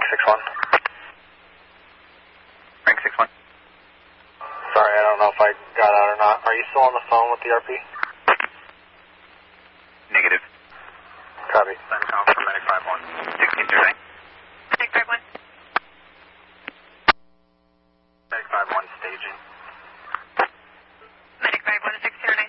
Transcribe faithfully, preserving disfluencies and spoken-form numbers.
six one. Rank six one. Sorry, I don't know if I got out or not. Are you still on the phone with the R P? Negative. Copy. Send call for Medic five one. sixteen through nine. Medic five one. Medic five one staging.